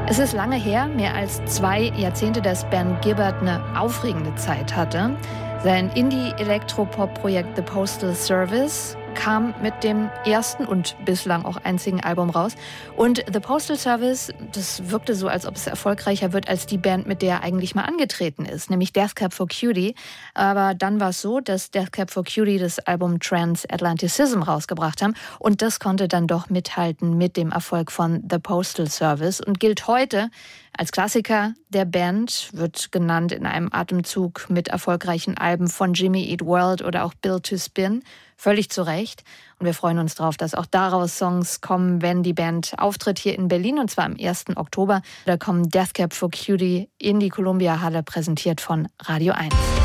Es ist lange her, mehr als 2 Jahrzehnte, dass Ben Gibbard eine aufregende Zeit hatte. Sein Indie-Elektropop-Projekt The Postal Service kam mit dem ersten und bislang auch einzigen Album raus. Und The Postal Service, das wirkte so, als ob es erfolgreicher wird als die Band, mit der er eigentlich mal angetreten ist, nämlich Death Cab for Cutie. Aber dann war es so, dass Death Cab for Cutie das Album Transatlanticism rausgebracht haben. Und das konnte dann doch mithalten mit dem Erfolg von The Postal Service und gilt heute als Klassiker der Band, wird genannt in einem Atemzug mit erfolgreichen Alben von Jimmy Eat World oder auch Built to Spin. Völlig zu Recht. Und wir freuen uns drauf, dass auch daraus Songs kommen, wenn die Band auftritt hier in Berlin, und zwar am 1. Oktober. Da kommen Death Cab for Cutie in die Columbia Halle, präsentiert von Radio 1.